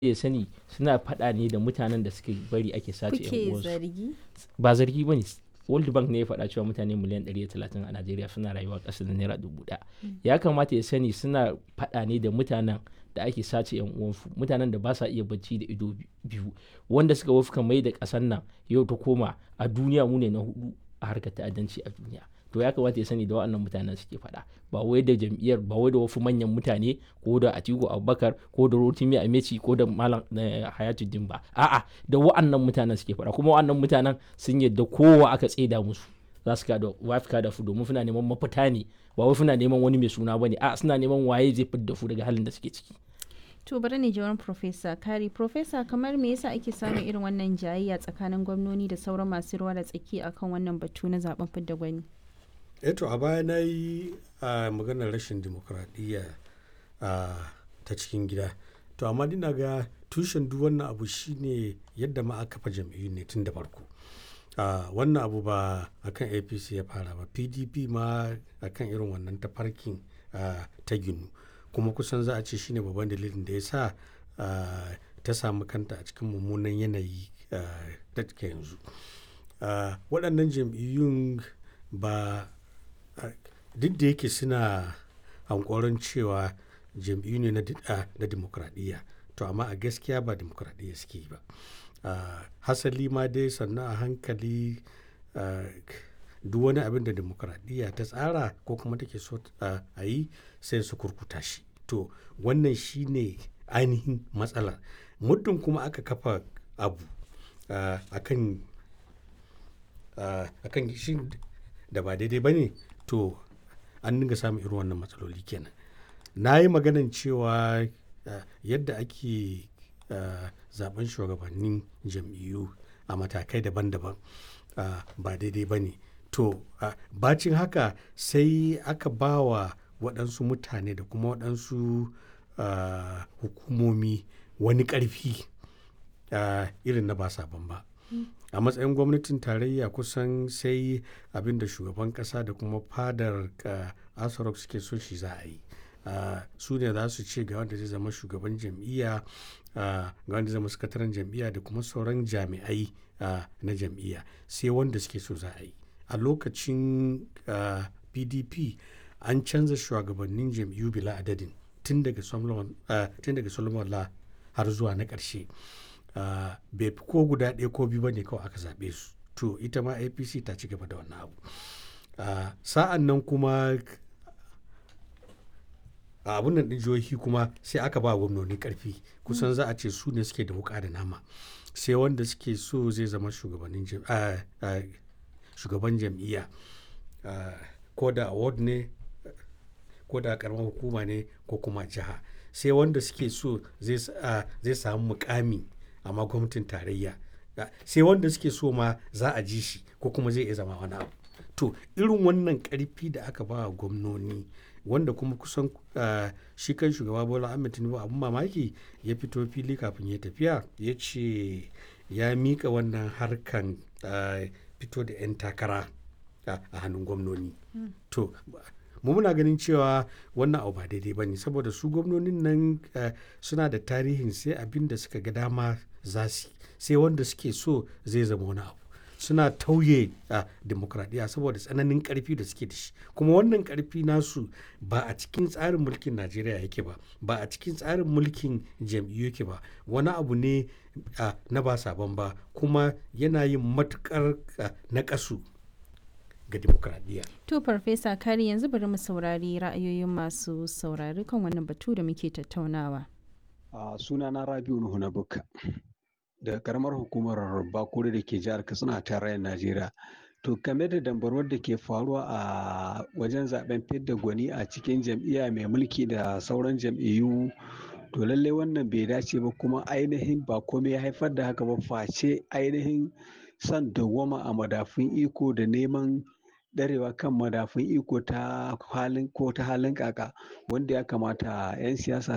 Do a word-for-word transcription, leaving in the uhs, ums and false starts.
ya sani suna faɗa ne da mutanen da suke bari ake sace yan Kuke uwansu. zargi? Ba zargi ba ne. World Bank ne ya faɗa cewa mutane miliyan ɗari da talatin a Najeriya suna rayuwa ƙasa da naira dubu ɗaya. Ya kamata ya sani suna faɗa ne da mutanen da ake sace yan uwansu, mutanen da ba sa iya bacci da ido biyu, wanda suka wafka mai da ƙasar nan yau ta koma a duniya mu ne na hudu a harkar ta'addanci a duniya. To ya kamata ya sani da waɗannan mutanen suke faɗa, ba wai da jam'iyyar, ba wai da wasu manyan mutane ko da Atiku Abubakar ko da Rotimi Ameci ko da Malam Hayatuddin ba. A'a, da waɗannan mutanen suke faɗa, kuma waɗannan mutanen sun yadda kowa aka tseda musu za su kada wafi kada su, domin suna neman mafita ne, ba wai suna neman wani mai suna bane. A'a, suna neman waye zai fidda su daga halin da suke ciki. To bari ne jawarin Profesa Kari. Profesa, kamar me yasa ake samun irin wannan jayayya tsakanin gwamnoni da sauran masu ruwa da tsaki akan wannan batu na zaben fidda gwani? Eto a baya na yi a maganar rashin dimokuraɗiyya ta cikin gida, to amma dina ga tushen duk wannan abu shine yadda ma aka kafa jam'iyyu ne tun da farko. Wannan abu ba akan A P C ya fara ba, P D P ma akan irin wannan tafarkin ta ginu, kuma kusan za a ce shine babban dalilin da ya sa ta samu kanta a cikin mummunan yanayi da take yanzu. Waɗannan jam'iyyun ba duk da yake suna hankoron cewa jam'iyyu ne na dimokuraɗiyya, to amma a gaskiya ba dimokuraɗiyya suke yi ba. Hasali ma dai sannan a hankali duk wani abin da dimokuraɗiyya ta tsara ko kuma take so a yi sai su kurkuta shi. To wannan shi ne ainihin matsalar. Muddin kuma aka kafa abu akan akan shi da ba daidai ba ne, to an dinga samun irin wannan matsaloli kenan. Na yi maganan cewa yadda ake zaben shugabannin jam'iyyu a matakai daban-daban ba daidai ba ne. To bacin haka sai aka ba wa waɗansu mutane da kuma waɗansu hukumomi wani ƙarfi irin na ba sabon ba. A matsayin gwamnatin tarayya kusan sai abin da shugaban ƙasa da kuma fadar Aso Rock suke so shi za a yi. Su ne za su ce ga wanda zai zama shugaban jam'iyya, ga wanda zai zama sakataren jam'iyya da kuma sauran jami'ai na jam'iyya, sai wanda suke so za a yi. A lokacin P D P an canza shugabannin jam'iyyu bila adadin tun daga Solomon La har zuwa na ƙarshe. Bai fi ko guda ɗaya ko biyu ba ne kawai aka zaɓe su. To ita ma A P C ta ci gaba da wannan abu. Sa'an nan kuma a abun nan ɗin jihohi kuma sai aka ba gwamnoni ƙarfi, kusan za a ce su ne suke da wuƙa da nama, sai wanda suke so zai zama shugaban jam'iyya, ko da award ne ko da ƙaramar hukuma ne ko kuma jiha, sai wanda suke so zai samu mukami amma gwamnatin tarayya, sai wanda suke so ma za a ji shi ko kuma zai iya zama wani abu. To irin wannan ƙarfi da aka ba wa gwamnoni, wanda kuma kusan shi kan shugaba Bola Ahmed Tinubu abun mamaki ya fito fili kafin ya tafiya ya ce ya mika wannan harkan fito da 'yan takara a hannun gwamnoni. To mu muna ganin cewa wannan abu ba daidai ba ne, saboda su gwamnonin nan suna da tarihin sai abin da suka ga dama za su, sai wanda suke so zai zama wani abu. Suna tauye a demokradiyya saboda tsananin karfi da suke da shi, kuma wannan karfi nasu ba a cikin tsarin mulkin Najeriya yake ba, ba a cikin tsarin mulkin jam'iyyu yake ba, wani abu ne na ba sabon ba, kuma yana yin matukar naƙasu ga demokradiyya. To Farfesa Kari, yanzu bari mu saurari ra'ayoyin masu saurari kan wannan batu da muke tattaunawa. Sunana Rabiu Nuhu na Bukka da karamar hukumar Bakure da ke jihar Katsina a tarayyar Najeriya. To game da dambarwar da ke faruwa a wajen zaben fidda gwani a cikin jam'iyya mai mulki da sauran jam'iyyu, to lallai wannan bai dace ba, kuma ainihin ba komai ya haifar da haka ba face ainihin son dawwama a madafun iko da neman darewa kan madafun iko ta halin ko ta halin kaka, wanda ya kamata 'yan siyasa